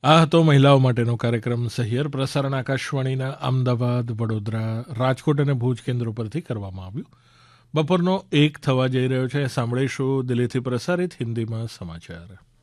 આ હતો મહિલાઓ માટેનો કાર્યક્રમ સહિયર પ્રસારણ આકાશવાણીના અમદાવાદ, વડોદરા, રાજકોટ અને ભુજ કેન્દ્રો પરથી કરવામાં આવ્યું. બપોરનો 1 થવા જઈ રહ્યો છે. સાંભળીશું દિલ્હીથી પ્રસારિત હિન્દીમાં સમાચાર.